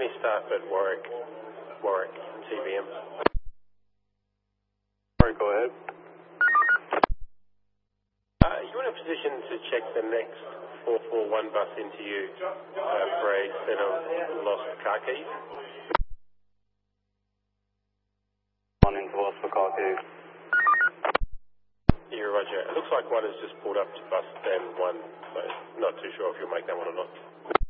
any staff at Warwick, TVM? Sorry, go ahead. Are you in a position to check the next 441 bus into you for a set of lost car keys? On into lost for car keys. Yeah, roger. It looks like one has just pulled up to bus stand 1, so not too sure if you'll make that one or not.